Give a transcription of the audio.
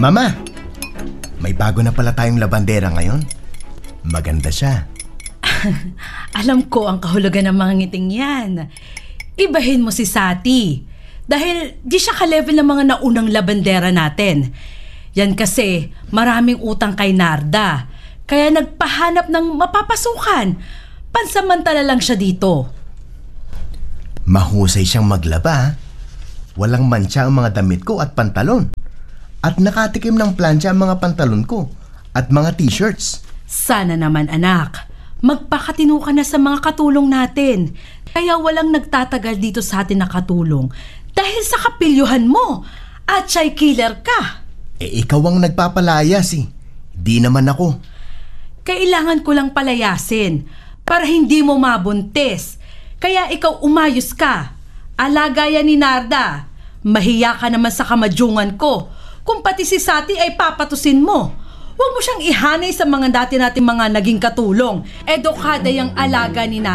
Mama, may bago na pala tayong labandera ngayon. Maganda siya. Alam ko ang kahulugan ng mga ngiting yan. Ibahin mo si Sati. Dahil di siya ka-level ng mga naunang labandera natin. Yan kasi maraming utang kay Narda. Kaya nagpahanap ng mapapasukan. Pansamantala lang siya dito. Mahusay siyang maglaba. Walang mantsa ang mga damit ko at pantalon. At nakatikim ng plancha ang mga pantalon ko at mga t-shirts. Sana naman anak, magpakatino ka na sa mga katulong natin. Kaya walang nagtatagal dito sa atin na katulong. Dahil sa kapilyuhan mo at siya'y killer ka. Ikaw ang nagpapalayas eh. Di naman ako. Kailangan ko lang palayasin para hindi mo mabuntis. Kaya ikaw umayos ka. Alaga yan ni Narda. Mahiya ka naman sa kamadyungan ko. Kung pati si Sati ay papatusin mo. Huwag mo siyang ihanay sa mga dati nating mga naging katulong. Edukada yung alaga ni Narda.